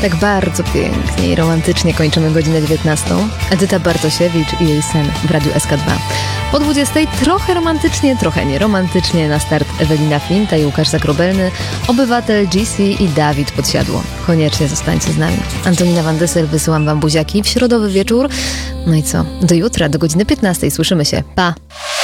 Tak bardzo pięknie i romantycznie kończymy godzinę 19. Edyta Bartosiewicz i jej sen w Radiu SK2. Po 20 trochę romantycznie, trochę nieromantycznie na start Ewelina Flinta i Łukasz Zakrobelny, Obywatel GC i Dawid Podsiadło. Koniecznie zostańcie z nami. Antonina Van Dyssel, wysyłam wam buziaki w środowy wieczór. No i co? Do jutra, do godziny 15. Słyszymy się. Pa!